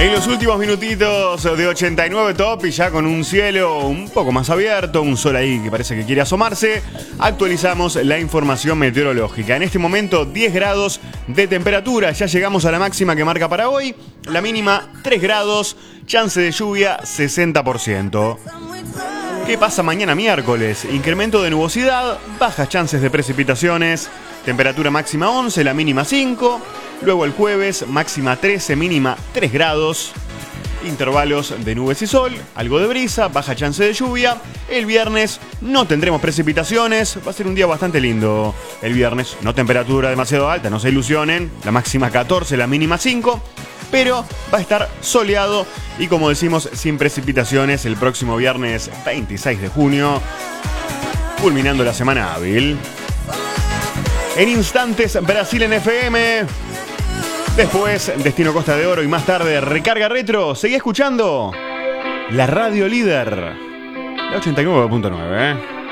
En los últimos minutitos de 89 Top y ya con un cielo un poco más abierto, un sol ahí que parece que quiere asomarse, actualizamos la información meteorológica. En este momento 10 grados de temperatura, ya llegamos a la máxima que marca para hoy, la mínima 3 grados, chance de lluvia 60%. ¿Qué pasa mañana miércoles? Incremento de nubosidad, bajas chances de precipitaciones, temperatura máxima 11, la mínima 5. Luego el jueves, máxima 13, mínima 3 grados. Intervalos de nubes y sol, algo de brisa, baja chance de lluvia. El viernes no tendremos precipitaciones, va a ser un día bastante lindo. El viernes no temperatura demasiado alta, no se ilusionen. La máxima 14, la mínima 5. Pero va a estar soleado y, como decimos, sin precipitaciones el próximo viernes 26 de junio, culminando la semana hábil. En instantes, Brasil en FM. Después, Destino Costa de Oro y más tarde, Recarga Retro. Seguí escuchando la radio líder, la 89.9.